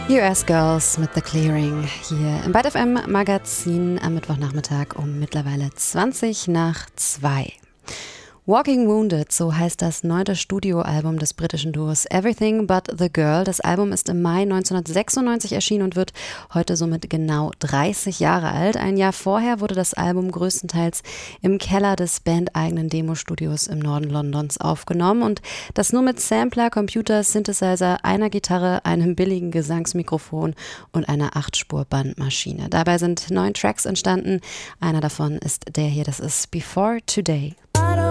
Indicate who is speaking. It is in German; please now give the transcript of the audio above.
Speaker 1: US Girls mit The Clearing hier im Byte FM Magazin am Mittwochnachmittag um mittlerweile 2:20. Walking Wounded, so heißt das 9. Studioalbum des britischen Duos Everything But The Girl. Das Album ist im Mai 1996 erschienen und wird heute somit genau 30 Jahre alt. Ein Jahr vorher wurde das Album größtenteils im Keller des bandeigenen Demostudios im Norden Londons aufgenommen und das nur mit Sampler, Computer, Synthesizer, einer Gitarre, einem billigen Gesangsmikrofon und einer 8-Spur-Bandmaschine. Dabei sind 9 Tracks entstanden. Einer davon ist der hier, das ist Before Today.